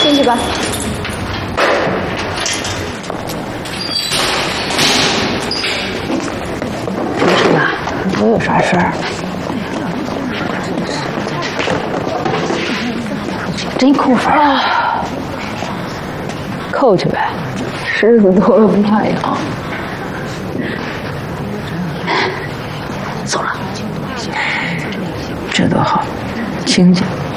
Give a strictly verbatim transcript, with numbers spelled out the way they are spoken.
进去吧。 没事吧？我有啥事儿？真扣分啊！扣去呗，虱子多了不怕痒。走了，这多好，清静。